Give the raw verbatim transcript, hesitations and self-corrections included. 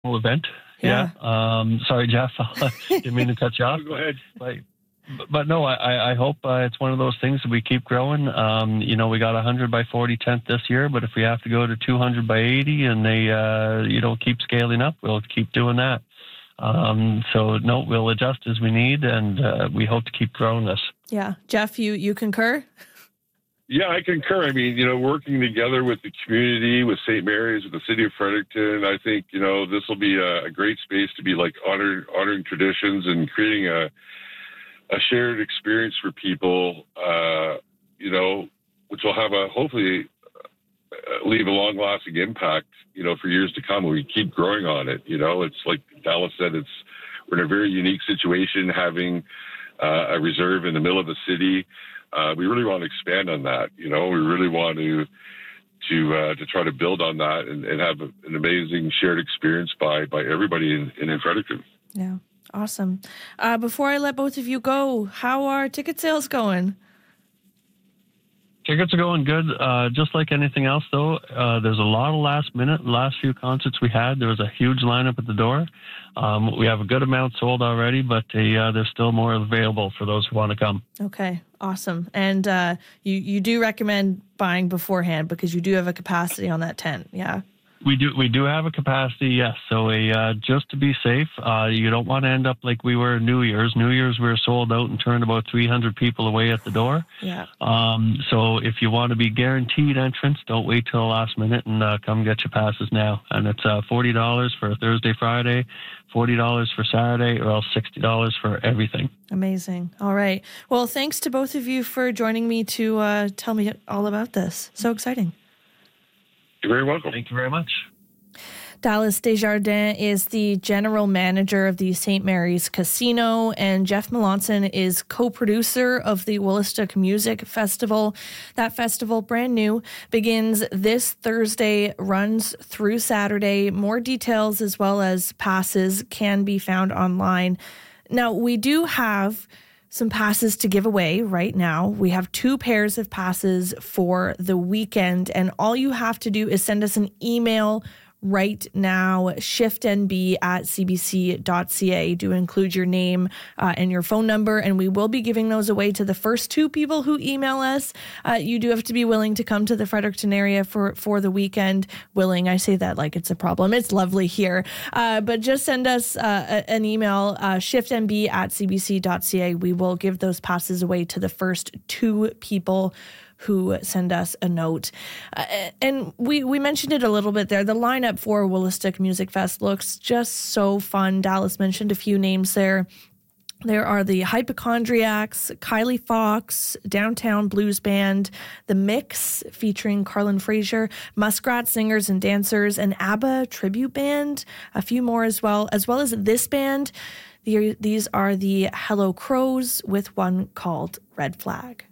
event. Yeah. yeah. Um, sorry, Jeff. Didn't mean to cut you off. Go ahead. But, but no, I, I hope uh, it's one of those things that we keep growing. Um, you know, we got a one hundred by forty tent this year, but if we have to go to two hundred by eighty and they, uh, you know, keep scaling up, we'll keep doing that. Um, so, no, we'll adjust as we need, and uh, we hope to keep growing this. Yeah. Jeff, you, you concur? Yeah, I concur. I mean, you know, working together with the community, with Saint Mary's, with the city of Fredericton, I think, you know, this will be a, a great space to be like honor, honoring traditions and creating a a shared experience for people, uh, you know, which will have a, hopefully uh, leave a long lasting impact, you know, for years to come. We keep growing on it. You know, it's like Dallas said, it's, we're in a very unique situation having uh, a reserve in the middle of the city. Uh, we really want to expand on that. You know, we really want to to uh, to try to build on that and, and have an amazing shared experience by by everybody in, in Fredericton. Yeah, awesome. Uh, before I let both of you go, how are ticket sales going? Tickets are going good. Uh, just like anything else, though, uh, there's a lot of last minute. Last few concerts we had, there was a huge lineup at the door. Um, we have a good amount sold already, but uh, there's still more available for those who want to come. Okay, awesome. And uh, you, you do recommend buying beforehand because you do have a capacity on that tent, yeah? We do we do have a capacity, yes. So a, uh, just to be safe, uh, you don't want to end up like we were New Year's. New Year's we were sold out and turned about three hundred people away at the door. Yeah. Um, so if you want to be guaranteed entrance, don't wait till the last minute and uh, come get your passes now. And it's uh, forty dollars for Thursday, Friday, forty dollars for Saturday, or else sixty dollars for everything. Amazing. All right. Well, thanks to both of you for joining me to uh, tell me all about this. So exciting. You're very welcome. Thank you very much. Dallas Desjardins is the general manager of the Saint Mary's Casino, and Jeff Melanson is co-producer of the Wolastoq Music Festival. That festival, brand new, begins this Thursday, runs through Saturday. More details as well as passes can be found online. Now, we do have some passes to give away right now. We have two pairs of passes for the weekend, and all you have to do is send us an email right now, shiftnb at cbc.ca. Do include your name uh, and your phone number, and we will be giving those away to the first two people who email us. Uh, you do have to be willing to come to the Fredericton area for, for the weekend. Willing, I say that like it's a problem. It's lovely here. Uh, but just send us uh, an email, uh, shiftnb at cbc.ca. We will give those passes away to the first two people who send us a note. Uh, and we, we mentioned it a little bit there. The lineup for Wolastoq Music Fest looks just so fun. Dallas mentioned a few names there. There are the Hypochondriacs, Kylie Fox, Downtown Blues Band, The Mix featuring Carlin Fraser, Muskrat Singers and Dancers, an ABBA tribute band, a few more as well, as well as this band. The, these are the Hello Crows with one called Red Flag.